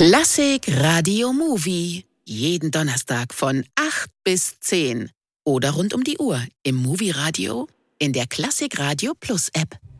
Klassik Radio Movie. Jeden Donnerstag von 8 bis 10. Oder rund um die Uhr im Movie Radio in der Klassik Radio Plus App.